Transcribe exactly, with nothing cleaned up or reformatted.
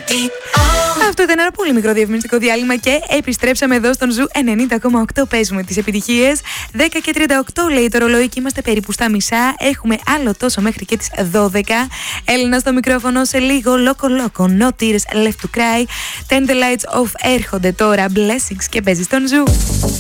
Αυτό ήταν ένα πολύ μικρό διαφημιστικό διάλειμμα και επιστρέψαμε εδώ στον Ζου ενενήντα κόμμα οκτώ. Παίζουμε τις επιτυχίες. δέκα και τριάντα οκτώ λέει το ρολόι και είμαστε περίπου στα μισά. Έχουμε άλλο τόσο μέχρι και τις δώδεκα. Έλληνα στο μικρόφωνο σε λίγο. Λόκο λόκο, no tears left to cry. Turn the lights off έρχονται τώρα. Blessings και παίζει στον Ζου.